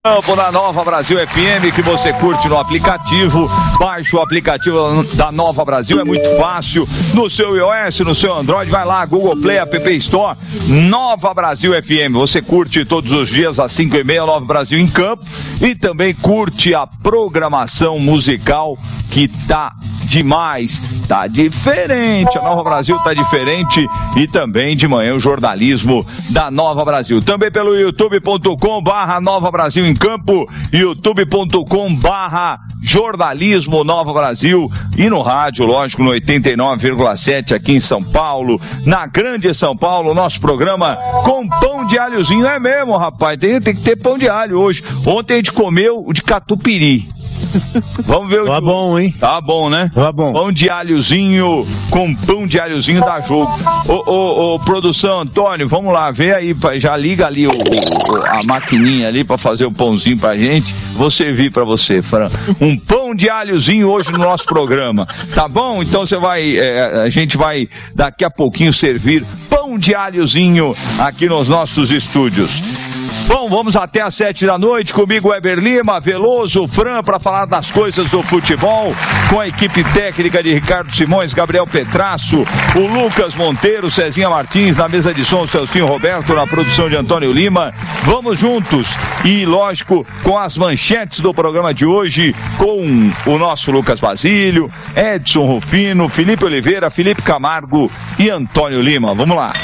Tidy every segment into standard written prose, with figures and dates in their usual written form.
Na Nova Brasil FM, que você curte no aplicativo. Baixe o aplicativo da Nova Brasil, é muito fácil. No seu iOS, no seu Android, vai lá, Google Play, App Store, Nova Brasil FM. Você curte todos os dias às 5h30, Nova Brasil em Campo. E também curte a programação musical que tá demais, tá diferente. A Nova Brasil tá diferente. E também de manhã o jornalismo da Nova Brasil. Também pelo youtube.com/Nova Brasil em Campo, youtube.com/jornalismo Nova Brasil, e no rádio, lógico, no 89,7 aqui em São Paulo, na Grande São Paulo, nosso programa com pão de alhozinho. É mesmo, rapaz, tem que ter pão de alho hoje. Ontem a gente comeu o de catupiry. Vamos ver o Tá bom, hein? Tá bom, né? Tá bom. Pão de alhozinho, com pão de alhozinho dá jogo. Ô, produção, Antônio, vamos lá, vê aí, já liga ali a maquininha ali pra fazer o pãozinho pra gente. Vou servir pra você, Fran. Um pão de alhozinho hoje no nosso programa, tá bom? Então você vai, a gente vai daqui a pouquinho servir pão de alhozinho aqui nos nossos estúdios. Bom, vamos até às 7 da noite, comigo Weber Lima, Veloso, Fran, para falar das coisas do futebol, com a equipe técnica de Ricardo Simões, Gabriel Petrasso, o Lucas Monteiro, Cezinha Martins, na mesa de som, o Celcinho Roberto, na produção de Antônio Lima. Vamos juntos e, lógico, com as manchetes do programa de hoje, com o nosso Lucas Basílio, Edson Rufino, Felipe Oliveira, Felipe Camargo e Antônio Lima. Vamos lá.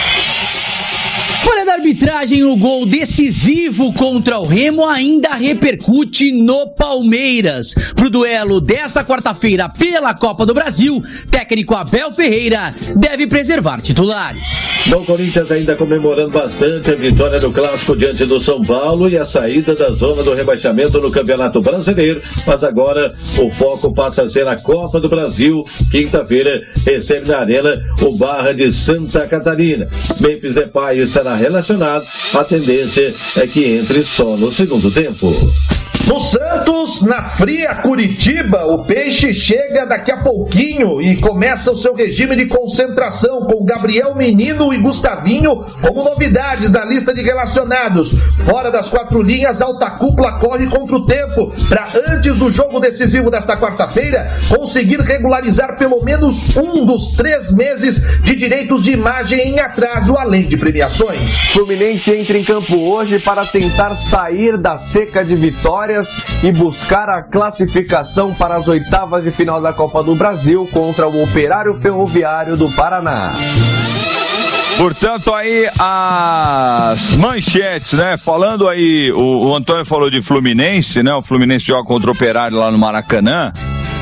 Fora da arbitragem, o gol decisivo contra o Remo ainda repercute no Palmeiras. Pro duelo desta quarta-feira pela Copa do Brasil, técnico Abel Ferreira deve preservar titulares. O Corinthians ainda comemorando bastante a vitória no Clássico diante do São Paulo e a saída da zona do rebaixamento no Campeonato Brasileiro, mas agora o foco passa a ser a Copa do Brasil. Quinta-feira recebe na Arena o Barra de Santa Catarina. Memphis Depay estará relacionado, a tendência é que entre só no segundo tempo. No Santos, na fria Curitiba, o Peixe chega daqui a pouquinho e começa o seu regime de concentração com Gabriel Menino e Gustavinho como novidades na lista de relacionados. Fora das quatro linhas, alta cúpula corre contra o tempo para, antes do jogo decisivo desta quarta-feira, conseguir regularizar pelo menos um dos 3 meses de direitos de imagem em atraso, além de premiações. Fluminense entra em campo hoje para tentar sair da seca de vitórias e buscar a classificação para as oitavas de final da Copa do Brasil contra o Operário Ferroviário do Paraná. Portanto, aí as manchetes, né? Falando aí, o Antônio falou de Fluminense, né? O Fluminense joga contra o Operário lá no Maracanã.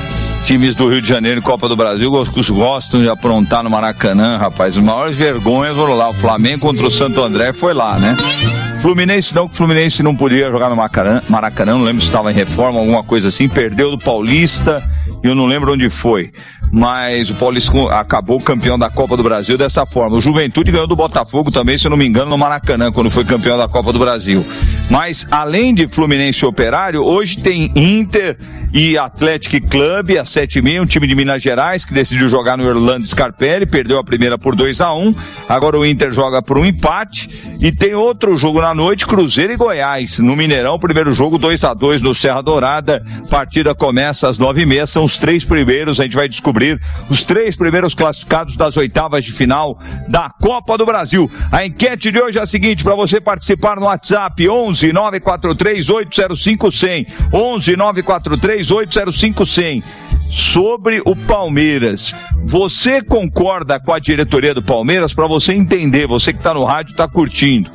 Times do Rio de Janeiro, Copa do Brasil, gostam de aprontar no Maracanã, rapaz. As maiores vergonhas foram lá. O Flamengo contra o Santo André foi lá, né? Fluminense não, que o Fluminense não podia jogar no Maracanã, não lembro se estava em reforma, alguma coisa assim, perdeu do Paulista, e eu não lembro onde foi, mas o Paulista acabou campeão da Copa do Brasil dessa forma. O Juventude ganhou do Botafogo também, se eu não me engano, no Maracanã, quando foi campeão da Copa do Brasil. Mas, além de Fluminense e Operário, hoje tem Inter e Athletic Club, às 7h30, um time de Minas Gerais, que decidiu jogar no Orlando Scarpelli, perdeu a primeira por 2-1, agora o Inter joga por um empate, e tem outro jogo na noite, Cruzeiro e Goiás, no Mineirão, primeiro jogo 2-2 no Serra Dourada, partida começa às 9h30, são os 3 primeiros, a gente vai descobrir os 3 primeiros classificados das oitavas de final da Copa do Brasil. A enquete de hoje é a seguinte, para você participar no WhatsApp, 11 943 805 100, 11 943 805 100. Sobre o Palmeiras, você concorda com a diretoria do Palmeiras? Para você entender, você que está no rádio está curtindo.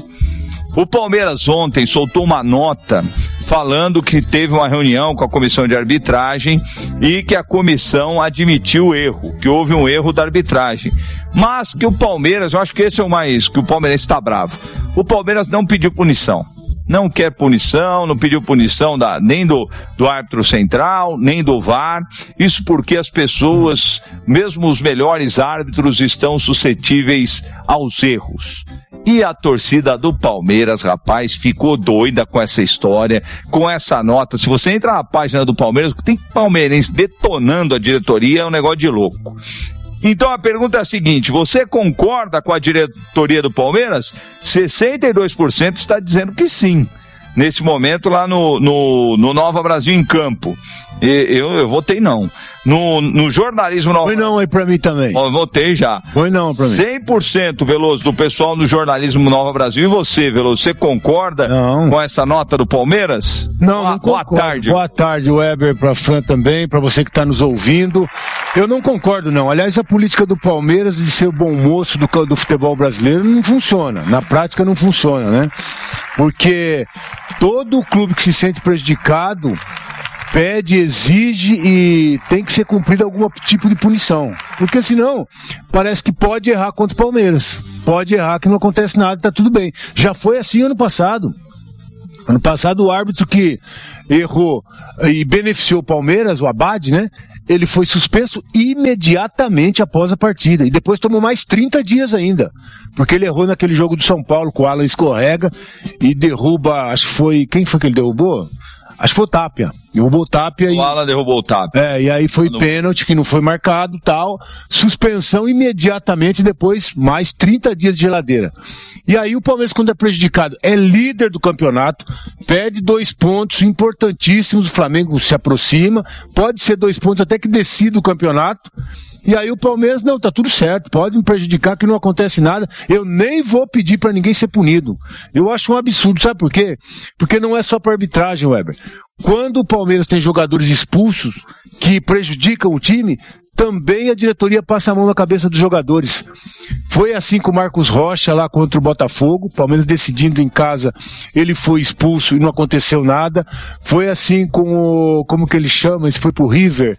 O Palmeiras ontem soltou uma nota falando que teve uma reunião com a comissão de arbitragem e que a comissão admitiu o erro, que houve um erro da arbitragem. Mas que o Palmeiras, eu acho que esse é o mais, que o Palmeiras está bravo. O Palmeiras não pediu punição. Não quer punição, não pediu punição nem do árbitro central, nem do VAR. Isso porque as pessoas, mesmo os melhores árbitros, estão suscetíveis aos erros. E a torcida do Palmeiras, rapaz, ficou doida com essa história, com essa nota. Se você entra na página do Palmeiras, tem palmeirense detonando a diretoria, é um negócio de louco. Então a pergunta é a seguinte, você concorda com a diretoria do Palmeiras? 62% está dizendo que sim. nesse momento lá no Nova Brasil em Campo. Eu votei não. No jornalismo... Foi não aí pra mim também. Eu votei já. Foi não pra mim. 100%, Veloso, do pessoal do jornalismo Nova Brasil. E você, Veloso, você concorda com essa nota do Palmeiras? Não Boa concordo. tarde. Boa tarde, Weber, pra Fran também, pra você que tá nos ouvindo. Eu não concordo, não. Aliás, a política do Palmeiras de ser o bom moço do futebol brasileiro não funciona. Na prática não funciona, né? Porque todo clube que se sente prejudicado pede, exige e tem que ser cumprido algum tipo de punição. Porque senão, parece que pode errar contra o Palmeiras. Pode errar que não acontece nada, tá tudo bem. Já foi assim ano passado. Ano passado o árbitro que errou e beneficiou o Palmeiras, o Abad, né? Ele foi suspenso imediatamente após a partida. E depois tomou mais 30 dias ainda. Porque ele errou naquele jogo do São Paulo, com o Alan escorrega e derruba, acho que foi... Quem foi que ele derrubou? Acho que foi o Tapia. Derrubou o Tapia e... O Alan derrubou o Tapia. E aí foi pênalti, que não foi marcado, tal. Suspensão imediatamente, depois mais 30 dias de geladeira. E aí o Palmeiras, quando é prejudicado, é líder do campeonato, perde 2 pontos importantíssimos, o Flamengo se aproxima, pode ser 2 pontos até que decida o campeonato. E aí o Palmeiras, não, tá tudo certo, pode me prejudicar que não acontece nada, eu nem vou pedir pra ninguém ser punido. Eu acho um absurdo, sabe por quê? Porque não é só pra arbitragem, Weber. Quando o Palmeiras tem jogadores expulsos que prejudicam o time, também a diretoria passa a mão na cabeça dos jogadores. Foi assim com o Marcos Rocha lá contra o Botafogo, o Palmeiras decidindo em casa, ele foi expulso e não aconteceu nada. Foi assim com o, como que ele chama, esse foi pro River,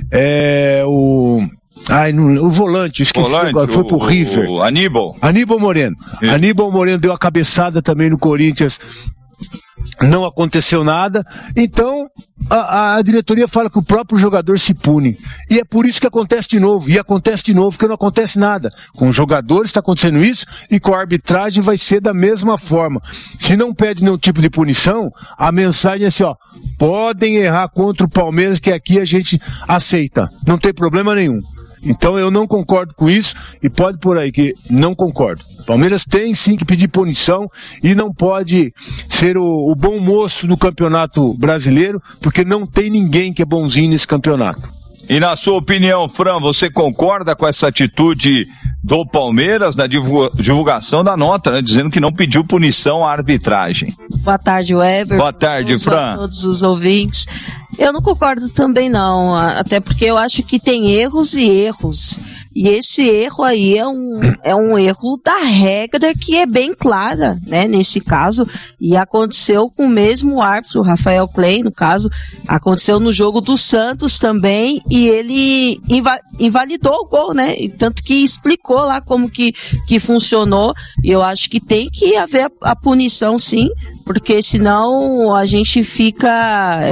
o volante, esqueci agora, foi pro River. O Aníbal Moreno. Sim. Aníbal Moreno deu a cabeçada também no Corinthians, não aconteceu nada. Então, a diretoria fala que o próprio jogador se pune. E é por isso que acontece de novo. E acontece de novo, porque não acontece nada. Com os jogadores está acontecendo isso, e com a arbitragem vai ser da mesma forma. Se não pede nenhum tipo de punição, a mensagem é assim, ó, podem errar contra o Palmeiras, que aqui a gente aceita. Não tem problema nenhum. Então eu não concordo com isso, e pode por aí que não concordo. O Palmeiras tem sim que pedir punição e não pode ser o bom moço do campeonato brasileiro, porque não tem ninguém que é bonzinho nesse campeonato. E na sua opinião, Fran, você concorda com essa atitude do Palmeiras na divulgação da nota, né, dizendo que não pediu punição à arbitragem? Boa tarde, Weber. Boa tarde, Fran. A todos os ouvintes. Eu não concordo também não, até porque eu acho que tem erros e erros. E esse erro aí é um erro da regra que é bem clara, né, nesse caso. E aconteceu com o mesmo árbitro, o Rafael Klein, no caso. Aconteceu no jogo do Santos também, e ele invalidou o gol, né? Tanto que explicou lá como que funcionou. E eu acho que tem que haver a punição, sim, porque senão a gente fica...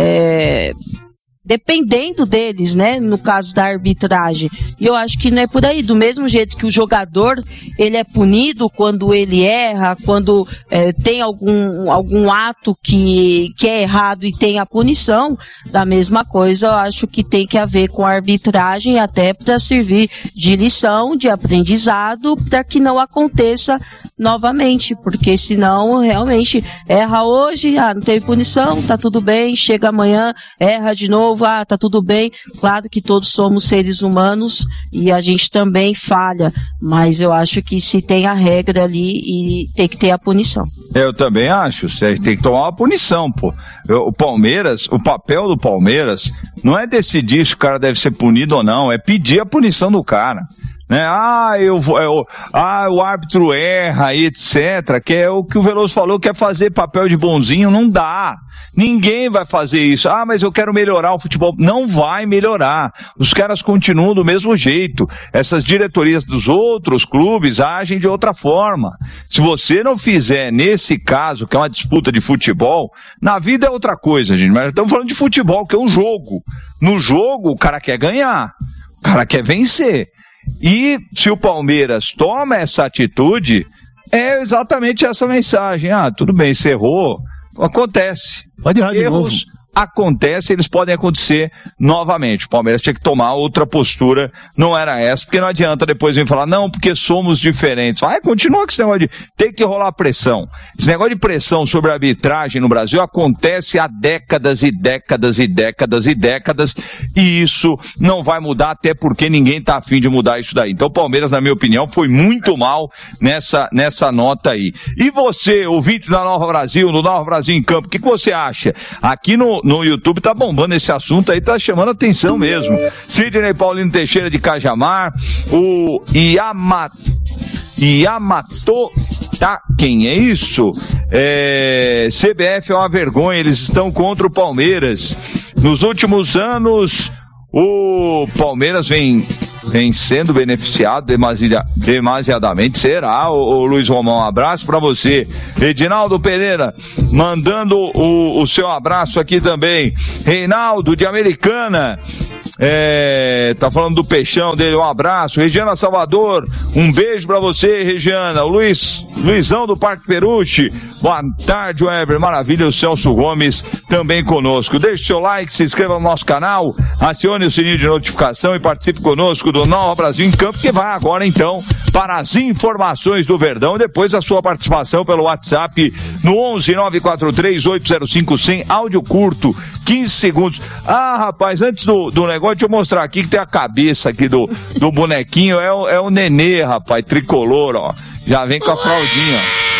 dependendo deles, né, no caso da arbitragem. E eu acho que não é por aí. Do mesmo jeito que o jogador, ele é punido quando ele erra, quando tem algum ato que é errado e tem a punição, da mesma coisa eu acho que tem que haver com a arbitragem, até para servir de lição, de aprendizado, para que não aconteça novamente, porque senão realmente erra hoje, não teve punição, tá tudo bem, chega amanhã, erra de novo, tá tudo bem. Claro que todos somos seres humanos e a gente também falha, mas eu acho que se tem a regra ali e tem que ter a punição. Eu também acho, você tem que tomar uma punição, pô. O Palmeiras, o papel do Palmeiras não é decidir se o cara deve ser punido ou não, é pedir a punição do cara. Né? O árbitro erra, etc. Que é o que o Veloso falou, quer fazer papel de bonzinho, não dá. Ninguém vai fazer isso. Mas eu quero melhorar o futebol. Não vai melhorar. Os caras continuam do mesmo jeito. Essas diretorias dos outros clubes agem de outra forma. Se você não fizer nesse caso, que é uma disputa de futebol, na vida é outra coisa, gente. Mas estamos falando de futebol, que é um jogo. No jogo, o cara quer ganhar. O cara quer vencer. E se o Palmeiras toma essa atitude, é exatamente essa mensagem. Tudo bem, você errou, acontece. Pode errar de novo. acontece, eles podem acontecer novamente. O Palmeiras tinha que tomar outra postura, não era essa, porque não adianta depois vir falar, não, porque somos diferentes. Continua com esse negócio de ter que rolar pressão. Esse negócio de pressão sobre a arbitragem no Brasil acontece há décadas e décadas e décadas e décadas, e isso não vai mudar, até porque ninguém tá afim de mudar isso daí. Então o Palmeiras, na minha opinião, foi muito mal nessa nota aí. E você, ouvinte da Nova Brasil, do Nova Brasil em Campo, o que você acha? Aqui no YouTube tá bombando esse assunto aí, tá chamando atenção mesmo. Sidney Paulino Teixeira de Cajamar, o Yamato, tá? Quem é isso? CBF é uma vergonha, eles estão contra o Palmeiras. Nos últimos anos, o Palmeiras vem sendo beneficiado demasiadamente. Será, o Luiz Romão? Um abraço pra você. Edinaldo Pereira mandando o seu abraço aqui também. Reinaldo de Americana, tá falando do peixão dele, um abraço. Regiana Salvador, um beijo pra você, Regiana. O Luizão do Parque Peruche, boa tarde, Weber, maravilha. O Celso Gomes também conosco. Deixe seu like, se inscreva no nosso canal, acione o sininho de notificação e participe conosco do Nova Brasil em Campo, que vai agora então para as informações do Verdão, depois a sua participação pelo WhatsApp no 11-943-805-100, áudio curto, 15 segundos. Rapaz, antes do negócio, deixa eu mostrar aqui que tem a cabeça aqui do bonequinho, é o Nenê, rapaz, tricolor, ó. Já vem com a fraldinha, ó.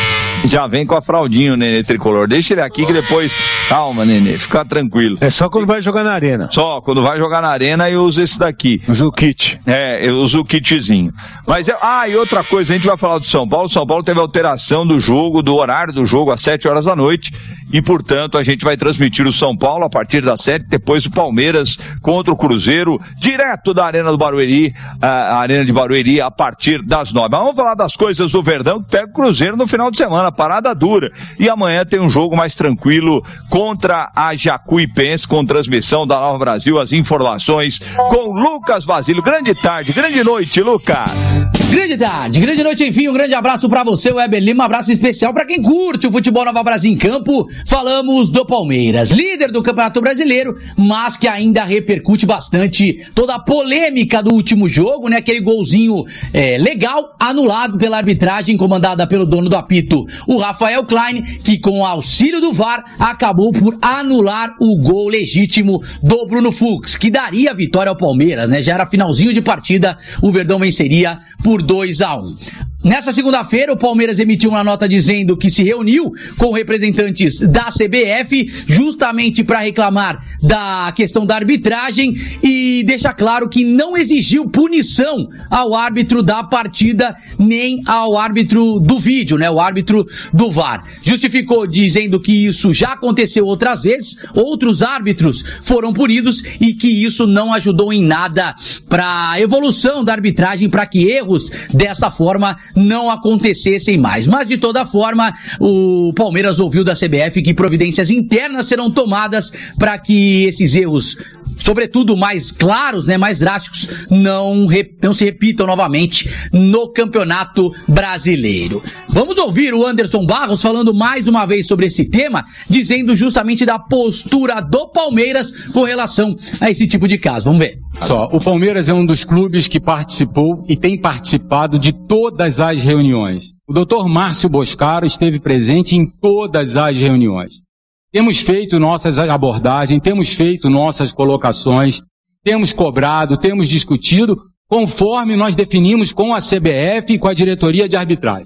Já vem com a fraldinha o Nenê tricolor. Deixa ele aqui que depois... Calma, Nenê, fica tranquilo. É só quando vai jogar na arena. Só quando vai jogar na arena eu uso esse daqui. Usa o kit. Eu uso o kitzinho. Mas, e outra coisa, a gente vai falar do São Paulo. São Paulo teve alteração do jogo, do horário do jogo, às 7 horas da noite. E, portanto, a gente vai transmitir o São Paulo a partir das 7, depois o Palmeiras contra o Cruzeiro, direto da Arena do Barueri, a Arena de Barueri, a partir das 9. Mas vamos falar das coisas do Verdão, que pega o Cruzeiro no final de semana, parada dura. E amanhã tem um jogo mais tranquilo contra a Jacuipense, com transmissão da Nova Brasil, as informações com Lucas Basílio. Grande tarde, grande noite, Lucas. Grande tarde, grande noite, enfim, um grande abraço pra você, Weber Lima, um abraço especial pra quem curte o futebol Nova Brasil em Campo. Falamos do Palmeiras, líder do Campeonato Brasileiro, mas que ainda repercute bastante toda a polêmica do último jogo, né? Aquele golzinho legal, anulado pela arbitragem comandada pelo dono do apito, o Rafael Klein, que com o auxílio do VAR acabou por anular o gol legítimo do Bruno Fux, que daria a vitória ao Palmeiras, né? Já era finalzinho de partida, o Verdão venceria por 2-1. Nessa segunda-feira, o Palmeiras emitiu uma nota dizendo que se reuniu com representantes da CBF justamente para reclamar da questão da arbitragem e deixa claro que não exigiu punição ao árbitro da partida nem ao árbitro do vídeo, né? O árbitro do VAR. Justificou dizendo que isso já aconteceu outras vezes, outros árbitros foram punidos e que isso não ajudou em nada para a evolução da arbitragem, para que erros dessa forma não acontecessem mais. Mas de toda forma, o Palmeiras ouviu da CBF que providências internas serão tomadas para que esses erros, sobretudo mais claros, né, mais drásticos, não se repitam novamente no Campeonato Brasileiro. Vamos ouvir o Anderson Barros falando mais uma vez sobre esse tema, dizendo justamente da postura do Palmeiras com relação a esse tipo de caso. Vamos ver. O Palmeiras é um dos clubes que participou e tem participado de todas as reuniões. O Dr. Márcio Boscaro esteve presente em todas as reuniões. Temos feito nossas abordagens, temos feito nossas colocações, temos cobrado, temos discutido, conforme nós definimos com a CBF e com a diretoria de arbitragem.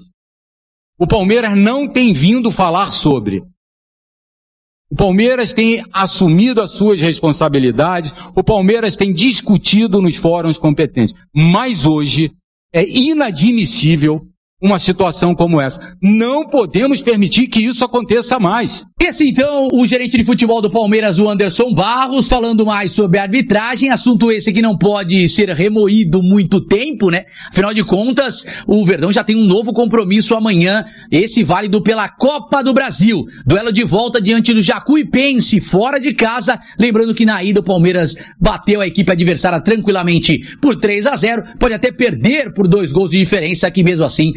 O Palmeiras não tem vindo falar sobre. O Palmeiras tem assumido as suas responsabilidades, o Palmeiras tem discutido nos fóruns competentes. Mas hoje é inadmissível uma situação como essa. Não podemos permitir que isso aconteça mais. Esse então, o gerente de futebol do Palmeiras, o Anderson Barros, falando mais sobre a arbitragem, assunto esse que não pode ser remoído muito tempo, né? Afinal de contas, o Verdão já tem um novo compromisso amanhã, esse válido pela Copa do Brasil. Duelo de volta diante do Jacuipense, fora de casa. Lembrando que na ida o Palmeiras bateu a equipe adversária tranquilamente por 3-0, pode até perder por 2 gols de diferença, que mesmo assim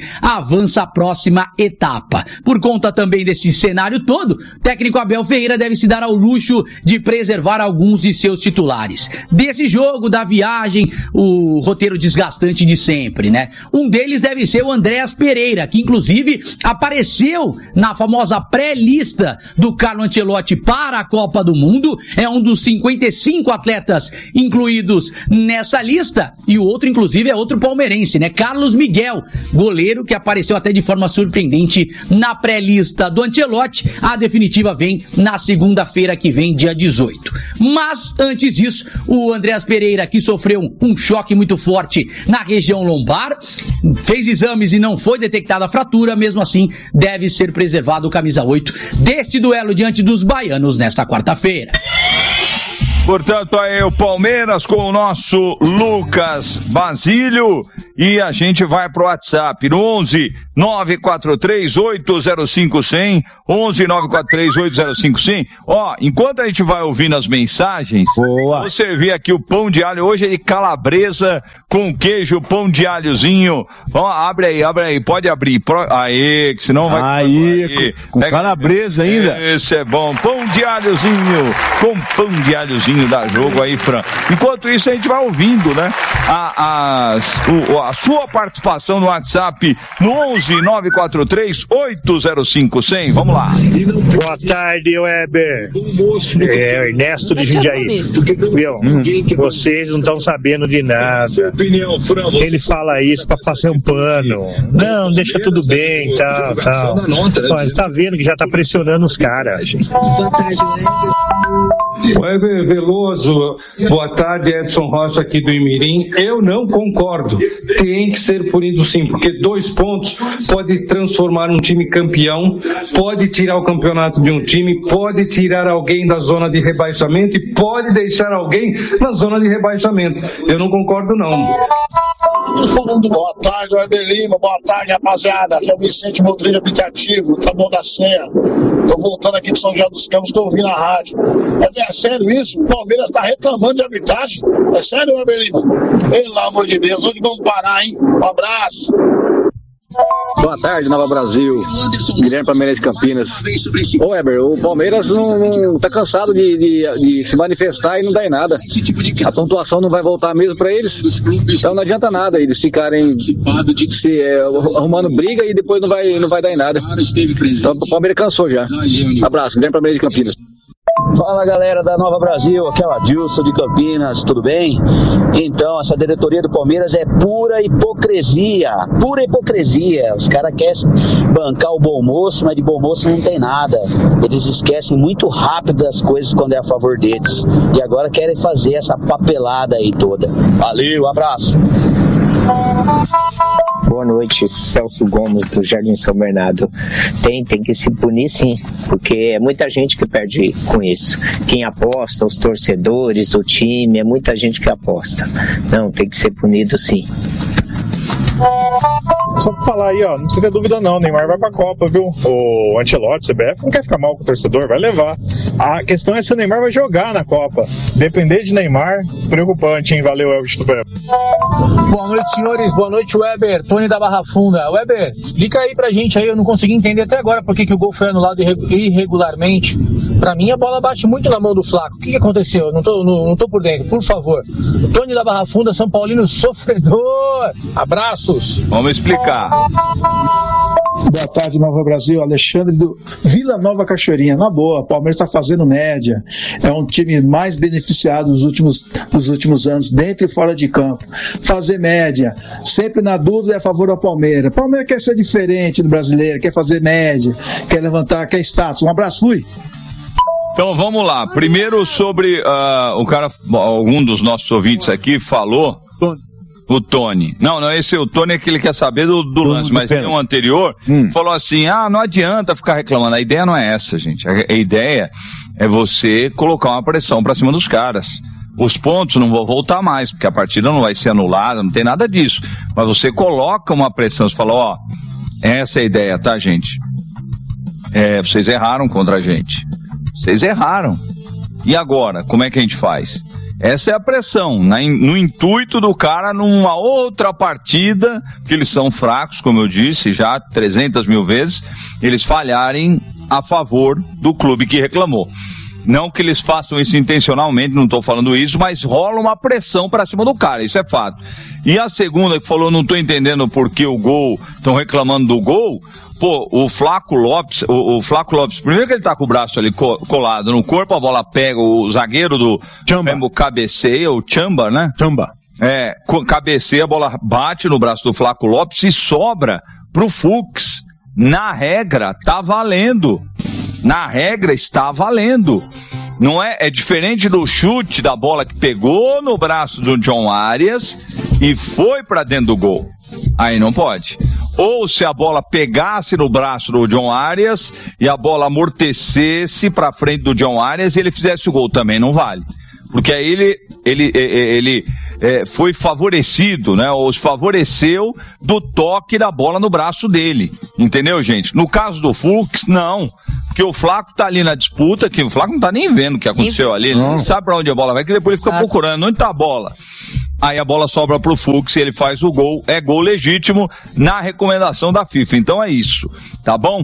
avança à próxima etapa. Por conta também desse cenário todo, o técnico Abel Ferreira deve se dar ao luxo de preservar alguns de seus titulares. Desse jogo, da viagem, o roteiro desgastante de sempre, né? Um deles deve ser o Andréas Pereira, que inclusive apareceu na famosa pré-lista do Carlo Ancelotti para a Copa do Mundo. É um dos 55 atletas incluídos nessa lista. E o outro, inclusive, é outro palmeirense, né? Carlos Miguel, goleiro que apareceu até de forma surpreendente na pré-lista do Ancelotti. A definitiva vem na segunda-feira que vem, dia 18. Mas, antes disso, o Andréas Pereira, que sofreu um choque muito forte na região lombar, fez exames e não foi detectada a fratura, mesmo assim, deve ser preservado o camisa 8 deste duelo diante dos baianos nesta quarta-feira. Portanto, aí o Palmeiras com o nosso Lucas Basílio e a gente vai pro WhatsApp no 11 943 805 100, 11 943 805 100. Ó, enquanto a gente vai ouvindo as mensagens, vou servir aqui o pão de alho. Hoje é de calabresa com queijo, pão de alhozinho. Ó, abre aí, pode abrir. Aí, que senão vai... Aí, com calabresa ainda. Esse é bom, pão de alhozinho, com pão de alhozinho da jogo aí, Fran. Enquanto isso, a gente vai ouvindo, né, a sua participação no WhatsApp no 11 943 805 100. Vamos lá. Boa tarde, Weber. Ernesto de Jundiaí. Viu? Vocês não estão sabendo de nada. Ele fala isso pra fazer um pano. Não, deixa tudo bem, tal. Mas tá vendo que já tá pressionando os caras. Weber Veloso, boa tarde, Edson Rocha aqui do Imirim. Eu não concordo, tem que ser punido sim, porque 2 pontos pode transformar um time campeão, pode tirar o campeonato de um time, pode tirar alguém da zona de rebaixamento e pode deixar alguém na zona de rebaixamento. Eu não concordo não. Boa tarde, Weber Lima, boa tarde, rapaziada. Aqui é o Vicente Motor de aplicativo, tá bom da senha. Tô voltando aqui de São José dos Campos, tô ouvindo a rádio. É sério isso? O Palmeiras tá reclamando de arbitragem? É sério, Weber Lima? Pelo amor de Deus, onde vamos parar, hein? Um abraço. Boa tarde, Nova Brasil. Guilherme Palmeiras de Campinas. Ô Weber, o Palmeiras não tá cansado de se manifestar e não dá em nada. A pontuação não vai voltar mesmo pra eles. Então não adianta nada eles ficarem arrumando briga e depois não vai dar em nada. Então o Palmeiras cansou já. Abraço, Guilherme Palmeiras de Campinas. Fala galera da Nova Brasil, aqui é o Adilson de Campinas, tudo bem? Então, essa diretoria do Palmeiras é pura hipocrisia, os caras querem bancar o bom moço, mas de bom moço não tem nada, eles esquecem muito rápido das coisas quando é a favor deles, e agora querem fazer essa papelada aí toda. Valeu, abraço! Boa noite, Celso Gomes do Jardim São Bernardo. Tem que se punir sim, porque é muita gente que perde com isso. Quem aposta, os torcedores, o time, é muita gente que aposta. Não, tem que ser punido sim. Só pra falar aí, ó, não precisa ter dúvida não, Neymar vai pra Copa, viu? O Ancelotti, CBF, não quer ficar mal com o torcedor, vai levar. A questão é se o Neymar vai jogar na Copa. Depender de Neymar, preocupante, hein? Valeu, Elvis Tupé. Boa noite, senhores. Boa noite, Weber. Tony da Barra Funda. Weber, explica aí pra gente aí, eu não consegui entender até agora por que o gol foi anulado irregularmente. Pra mim, a bola bate muito na mão do Flaco. O que aconteceu? Não tô por dentro, por favor. Tony da Barra Funda, São Paulino sofredor. Abraços. Vamos explicar. Boa tarde, Nova Brasil. Alexandre do Vila Nova Cachoeirinha. Na boa, o Palmeiras está fazendo média. É um time mais beneficiado dos últimos anos, dentro e fora de campo. Fazer média. Sempre na dúvida é a favor do Palmeiras. O Palmeiras quer ser diferente do brasileiro, quer fazer média, quer levantar, quer status. Um abraço, fui! Então vamos lá. Primeiro sobre algum dos nossos ouvintes aqui falou. O Tony. Não, esse o Tony é que ele quer saber do lance, mas tem um anterior, falou assim, não adianta ficar reclamando. A ideia não é essa, gente. A ideia é você colocar uma pressão pra cima dos caras. Os pontos não vão voltar mais, porque a partida não vai ser anulada, não tem nada disso. Mas você coloca uma pressão, você fala, essa é a ideia, tá, gente? Vocês erraram contra a gente. Vocês erraram. E agora, como é que a gente faz? Essa é a pressão, no intuito do cara numa outra partida, que eles são fracos, como eu disse já 300 mil vezes, eles falharem a favor do clube que reclamou. Não que eles façam isso intencionalmente, não estou falando isso, mas rola uma pressão para cima do cara, isso é fato. E a segunda que falou, não estou entendendo por que o gol, estão reclamando do gol. Pô, o Flaco Lopes, primeiro que ele tá com o braço ali colado no corpo, a bola pega, o zagueiro do Chamba cabeceia, o Chamba, né? Chamba. Cabeceia, a bola bate no braço do Flaco Lopes e sobra pro Fux. Na regra, tá valendo. Na regra, está valendo. Não é diferente do chute da bola que pegou no braço do John Arias e foi pra dentro do gol. Aí não pode. Ou se a bola pegasse no braço do John Arias e a bola amortecesse pra frente do John Arias e ele fizesse o gol, também não vale. Porque aí ele foi favorecido, né? Ou se favoreceu do toque da bola no braço dele. Entendeu, gente? No caso do Fux, não. Porque o Flaco tá ali na disputa, que o Flaco não tá nem vendo o que aconteceu ali. Ele não sabe pra onde a bola vai, que depois ele fica procurando onde tá a bola. Aí a bola sobra pro Fux e ele faz o gol. É gol legítimo na recomendação da FIFA. Então é isso, tá bom?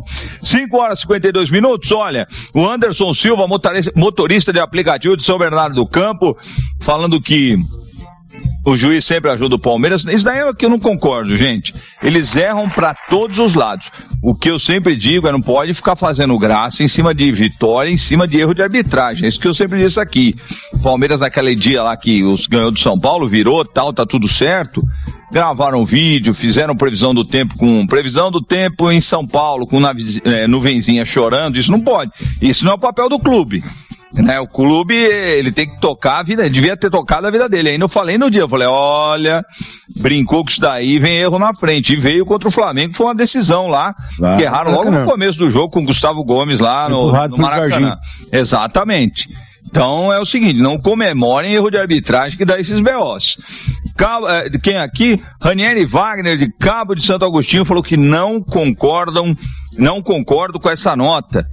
5h52. Olha, o Anderson Silva, motorista de aplicativo de São Bernardo do Campo, falando que o juiz sempre ajuda o Palmeiras. Isso daí é o que eu não concordo, gente. Eles erram pra todos os lados. O que eu sempre digo é não pode ficar fazendo graça em cima de vitória, em cima de erro de arbitragem. É isso que eu sempre disse aqui. O Palmeiras naquele dia lá que os ganhou do São Paulo, virou, tal, tá tudo certo. Gravaram vídeo, fizeram previsão do tempo em São Paulo, com nuvenzinha chorando. Isso não pode. Isso não é o papel do clube. Né, o clube, ele tem que tocar a vida, ele devia ter tocado a vida dele. Ainda eu falei no dia, eu falei, olha, brincou com isso daí, vem erro na frente. E veio contra o Flamengo, foi uma decisão lá, que erraram logo no começo do jogo com o Gustavo Gomes lá no Maracanã. Exatamente. Então é o seguinte, não comemorem erro de arbitragem que dá esses BOs. Quem aqui? Ranieri Wagner, de Cabo de Santo Agostinho, falou que não concordo com essa nota.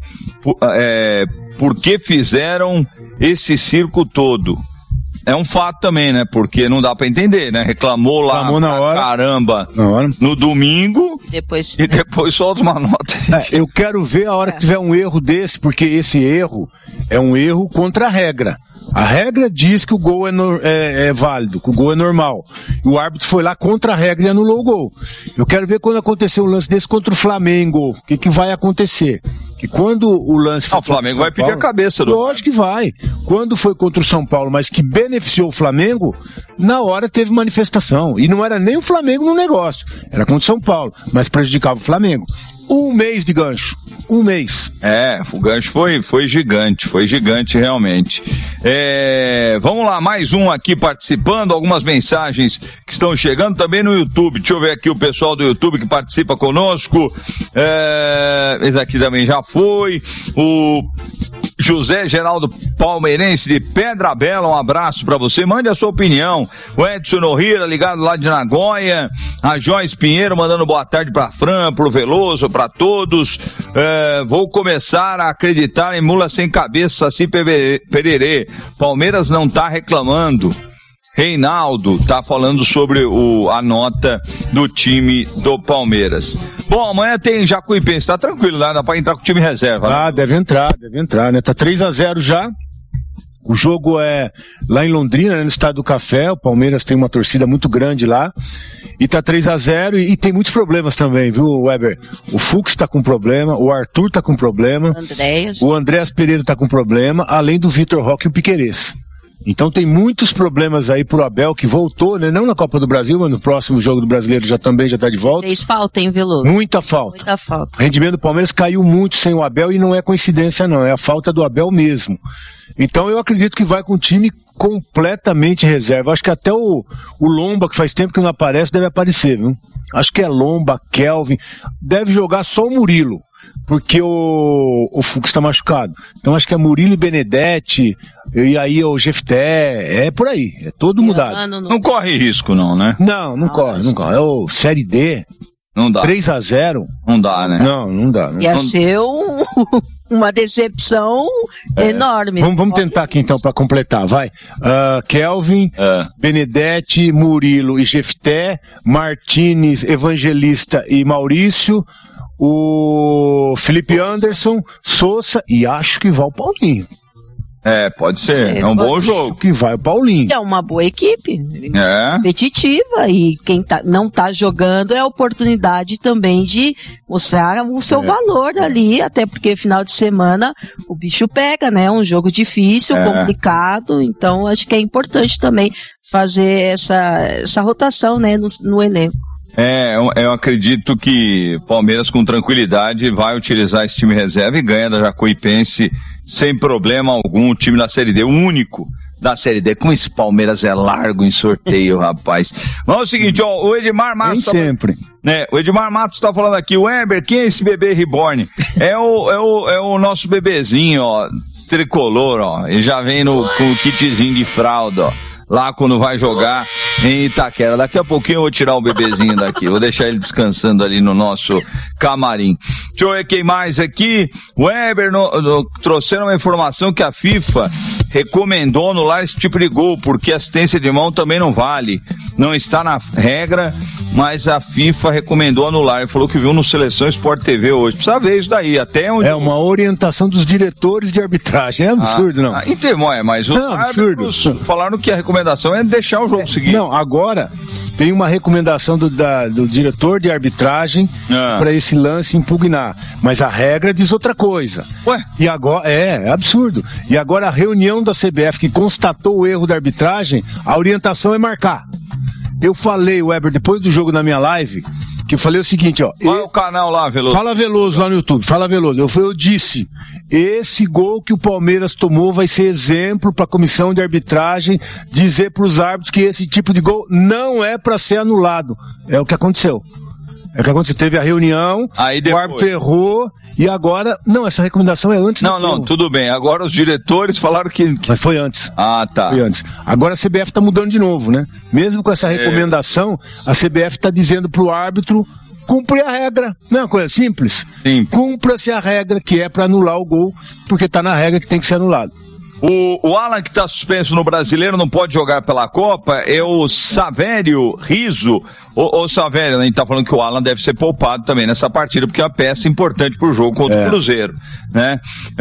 Porque fizeram esse circo todo. É um fato também, né? Porque não dá pra entender, né? Reclamou lá na hora. Caramba no domingo e depois solta uma nota. Eu quero ver a hora que tiver um erro desse, porque esse erro é um erro contra a regra. A regra diz que o gol é válido, que o gol é normal. E o árbitro foi lá contra a regra e anulou o gol. Eu quero ver quando acontecer um lance desse contra o Flamengo. O que vai acontecer? Que quando o lance foi o Flamengo vai pedir a cabeça do... Lógico que vai. Quando foi contra o São Paulo, mas que beneficiou o Flamengo, na hora teve manifestação. E não era nem o Flamengo no negócio. Era contra o São Paulo, mas prejudicava o Flamengo. Um mês de gancho. Um mês. O gancho foi gigante realmente. Vamos lá, mais um aqui participando, algumas mensagens que estão chegando também no YouTube. Deixa eu ver aqui o pessoal do YouTube que participa conosco. Esse aqui também já foi. O José Geraldo Palmeirense de Pedra Bela, um abraço pra você, mande a sua opinião. O Edson Nohira, ligado lá de Nagoya. A Joyce Pinheiro mandando boa tarde pra Fran, pro Veloso, pra todos. Vou começar a acreditar em mula sem cabeça, Saci Pererê. Palmeiras não tá reclamando. Reinaldo tá falando sobre a nota do time do Palmeiras. Bom, amanhã tem Jacuipense, tá tranquilo, né? Dá pra entrar com o time reserva, né? Deve entrar, né? Tá 3-0 já. O jogo é lá em Londrina, né, no Estádio do Café. O Palmeiras tem uma torcida muito grande lá. E tá 3-0 e tem muitos problemas também, viu, Weber? O Fux tá com problema, o Arthur tá com problema. O Andréas Pereira tá com problema, além do Vitor Roque e o Piquerez. Então tem muitos problemas aí pro Abel, que voltou, né? Não na Copa do Brasil, mas no próximo jogo do Brasileiro já tá de volta. Fez falta, hein, Veloso? Muita falta. O rendimento do Palmeiras caiu muito sem o Abel e não é coincidência não, é a falta do Abel mesmo. Então eu acredito que vai com o time completamente reserva. Acho que até o Lomba, que faz tempo que não aparece, deve aparecer, viu? Acho que é Lomba, Kelvin, deve jogar só o Murilo. Porque o Fux está machucado. Então acho que é Murilo e Benedetti, e aí o Jefté, é por aí, é todo mudado. Não corre risco não, né? Não corre. É o Série D. Não dá. 3-0? Não dá, né? Não dá. Ia ser uma decepção enorme. Vamos tentar aqui então para completar, vai. Kelvin, Benedetti, Murilo e Jefté, Martínez, Evangelista e Maurício, o Felipe Anderson, Sousa e acho que vai o Paulinho. Pode ser. É um bom jogo. Que vai o Paulinho. É uma boa equipe. Competitiva. E quem não tá jogando é a oportunidade também de mostrar o seu valor ali. Até porque final de semana o bicho pega, né? Um jogo difícil, complicado. Então acho que é importante também fazer essa rotação, né? No elenco. Eu acredito que o Palmeiras com tranquilidade vai utilizar esse time reserva e ganha da Jacuipense sem problema algum, o time da Série D, o único da Série D. Como esse Palmeiras é largo em sorteio, rapaz. Mas é o seguinte, o Edmar Matos... sempre. O Edmar Matos tá falando aqui, o Weber, quem é esse bebê reborn? É o nosso bebezinho, tricolor, ele já vem com o kitzinho de fralda, lá quando vai jogar em Itaquera. Daqui a pouquinho eu vou tirar o bebezinho daqui, vou deixar ele descansando ali no nosso camarim. Deixa eu ver quem mais aqui. O Weber trouxeram uma informação que a FIFA recomendou anular esse tipo de gol, porque assistência de mão também não vale. Não está na regra, mas a FIFA recomendou anular. Ele falou que viu no Seleção Sport TV hoje. Precisa ver isso daí, até onde... É uma orientação dos diretores de arbitragem. É absurdo, não? Mas os árbitros falaram que a recomendação é deixar o jogo seguir. Não, agora tem uma recomendação do diretor de arbitragem para esse lance impugnar. Mas a regra diz outra coisa. Ué? E agora, é absurdo. E agora a reunião da CBF que constatou o erro da arbitragem, a orientação é marcar. Eu falei, Weber, depois do jogo na minha live, que eu falei o seguinte, Qual é o canal lá, Veloso? Fala Veloso lá no YouTube, Fala Veloso. Eu disse, esse gol que o Palmeiras tomou vai ser exemplo para a comissão de arbitragem dizer para os árbitros que esse tipo de gol não é para ser anulado. É o que aconteceu. Teve a reunião, o árbitro errou e agora... Não, essa recomendação é antes. Não, tudo bem. Agora os diretores falaram que... Mas foi antes. Ah, tá. Foi antes. Agora a CBF tá mudando de novo, né? Mesmo com essa recomendação, a CBF tá dizendo pro árbitro cumprir a regra. Não é uma coisa simples? Sim. Cumpra-se a regra que é para anular o gol, porque tá na regra que tem que ser anulado. O Alan, que está suspenso no Brasileiro, não pode jogar pela Copa, é o Savério Riso. O Savério, a gente tá falando que o Alan deve ser poupado também nessa partida, porque é uma peça importante pro jogo contra o Cruzeiro, né?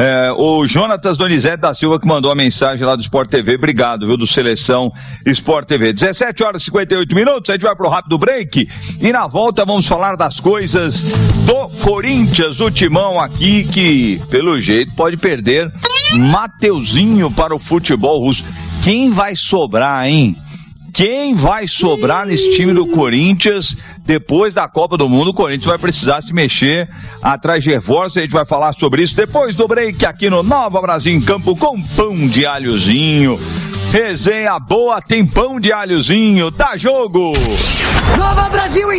O Jonatas Donizete da Silva que mandou a mensagem lá do Sport TV, obrigado, viu, do Seleção Sport TV. 17h58, a gente vai pro rápido break e na volta vamos falar das coisas do Corinthians, o timão aqui que, pelo jeito, pode perder Mateuzinho para o futebol russo. Quem vai sobrar, hein? Quem vai sobrar nesse time do Corinthians depois da Copa do Mundo? O Corinthians vai precisar se mexer atrás de reforços. A gente vai falar sobre isso depois do break aqui no Nova Brasil em Campo com pão de alhozinho. Resenha boa, tem pão de alhozinho. Tá jogo! Nova Brasil em